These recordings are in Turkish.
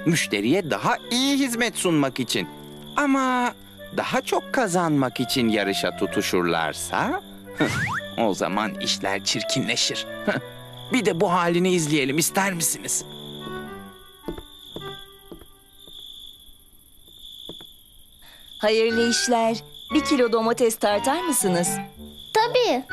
Müşteriye daha iyi hizmet sunmak için. Ama daha çok kazanmak için yarışa tutuşurlarsa o zaman işler çirkinleşir. Bir de bu halini izleyelim, ister misiniz? Hayırlı işler. 1 kilo domates tartar mısınız? Tabii.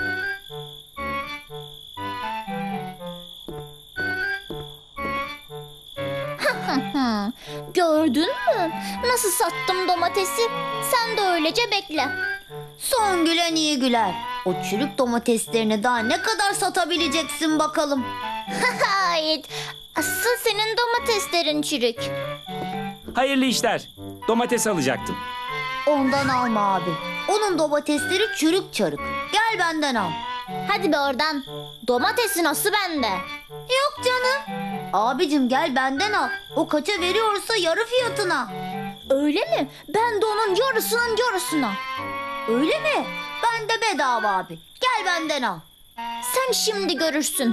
Gördün mü? Nasıl sattım domatesi? Sen de öylece bekle. Son gülen iyi güler. O çürük domateslerini daha ne kadar satabileceksin bakalım. Hayır. Asıl senin domateslerin çürük. Hayırlı işler. Domates alacaktım. Ondan alma abi. Onun domatesleri çürük çarık. Gel benden al. Hadi be oradan. Domatesin ası bende. Yok canım. Abicim gel benden al. O kaça veriyorsa yarı fiyatına. Öyle mi? Ben de onun yarısının yarısına. Öyle mi? Ben de bedava abi. Gel benden al. Sen şimdi görürsün.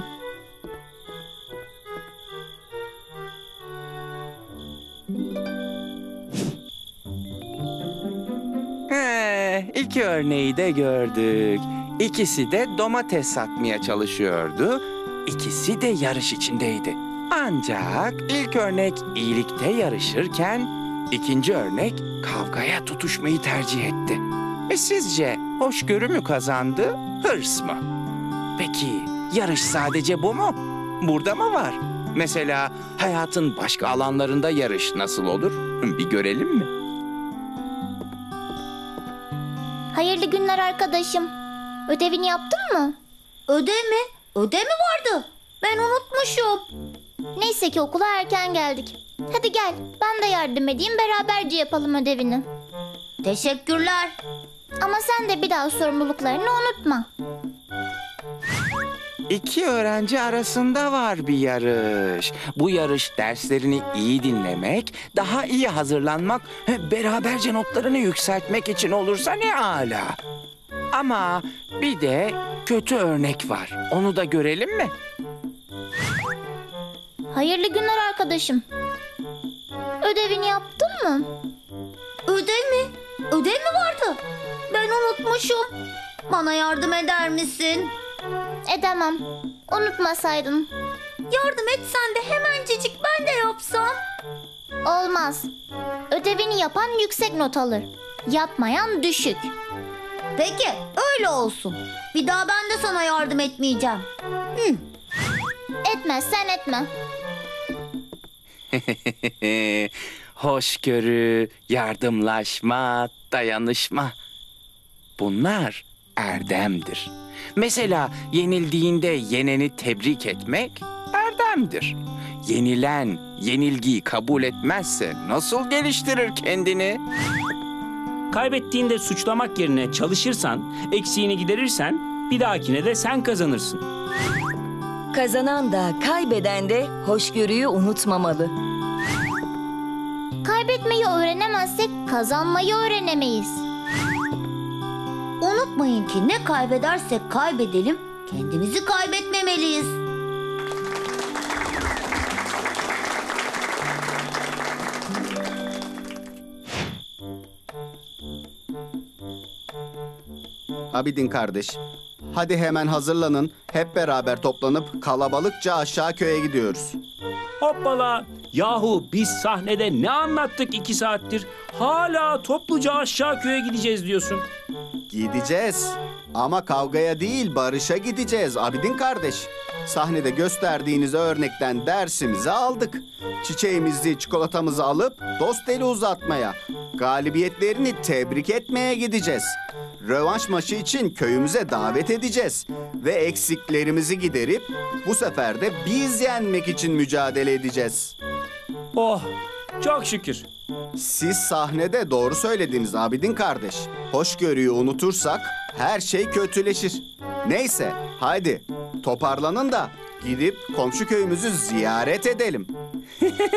İki örneği de gördük. İkisi de domates satmaya çalışıyordu. İkisi de yarış içindeydi. Ancak ilk örnek iyilikte yarışırken ikinci örnek kavgaya tutuşmayı tercih etti. Sizce hoşgörü mü kazandı, hırs mı? Peki yarış sadece bu mu? Burada mı var? Mesela hayatın başka alanlarında yarış nasıl olur? Bir görelim mi? Hayırlı günler arkadaşım. Ödevini yaptın mı? Ödev mi? Ödev mi vardı? Ben unutmuşum. Neyse ki okula erken geldik. Hadi gel, ben de yardım edeyim, beraberce yapalım ödevini. Teşekkürler. Ama sen de bir daha sorumluluklarını unutma. İki öğrenci arasında var bir yarış. Bu yarış derslerini iyi dinlemek, daha iyi hazırlanmak, beraberce notlarını yükseltmek için olursa ne âlâ. Ama bir de kötü örnek var. Onu da görelim mi? Hayırlı günler arkadaşım. Ödevini yaptın mı? Ödev mi? Ödev mi vardı? Ben unutmuşum. Bana yardım eder misin? Edemem. Unutmasaydın. Yardım etsen de hemencecik ben de yapsam. Olmaz. Ödevini yapan yüksek not alır. Yapmayan düşük. Peki öyle olsun. Bir daha ben de sana yardım etmeyeceğim. Etmezsen etme. Hoşgörü, yardımlaşma, dayanışma. Bunlar erdemdir. Mesela yenildiğinde yeneni tebrik etmek erdemdir. Yenilen yenilgiyi kabul etmezse nasıl geliştirir kendini? Kaybettiğinde suçlamak yerine çalışırsan, eksiğini giderirsen bir dahakine de sen kazanırsın. Kazanan da kaybeden de hoşgörüyü unutmamalı. Kaybetmeyi öğrenemezsek kazanmayı öğrenemeyiz. Unutmayın ki ne kaybedersek kaybedelim, kendimizi kaybetmemeliyiz. Abidin kardeş, hadi hemen hazırlanın. Hep beraber toplanıp kalabalıkça aşağı köye gidiyoruz. Hoppala! Yahu biz sahnede ne anlattık 2 saattir? Hala topluca aşağı köye gideceğiz diyorsun. Gideceğiz. Ama kavgaya değil, barışa gideceğiz Abidin kardeş. Sahnede gösterdiğiniz örnekten dersimizi aldık. Çiçeğimizi, çikolatamızı alıp dost eli uzatmaya, galibiyetlerini tebrik etmeye gideceğiz. Rövanş maçı için köyümüze davet edeceğiz. Ve eksiklerimizi giderip bu sefer de biz yenmek için mücadele edeceğiz. Oh! Çok şükür. Siz sahnede doğru söylediniz Abidin kardeş. Hoşgörüyü unutursak her şey kötüleşir. Neyse, haydi toparlanın da gidip komşu köyümüzü ziyaret edelim.